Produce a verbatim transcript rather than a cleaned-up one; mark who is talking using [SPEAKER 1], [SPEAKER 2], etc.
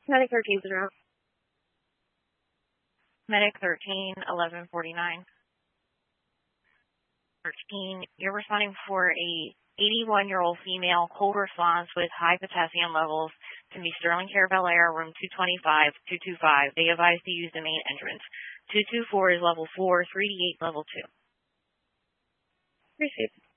[SPEAKER 1] Medic thirteen zero.
[SPEAKER 2] Medic thirteen, eleven forty-nine. thirteen, you're responding for a eighty-one-year-old female, cold response with high potassium levels. Can be Sterling Care Bel Air, room two twenty-five, two twenty-five. They advise to use the main entrance. two two four is level four, three D eight level two.
[SPEAKER 1] Received.